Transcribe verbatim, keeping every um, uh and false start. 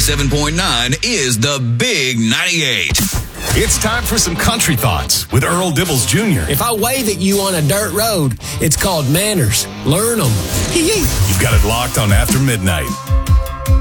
ninety-seven point nine is the Big ninety-eight. It's time for some country thoughts with Earl Dibbles Junior If I wave at you on a dirt road, it's called manners. Learn them. You've got it locked on After Midnight.